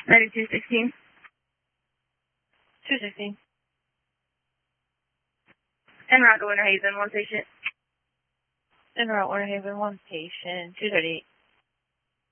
9216. 216. En route to Winter Haven, one patient. En route, Winter Haven, 1 patient, 238.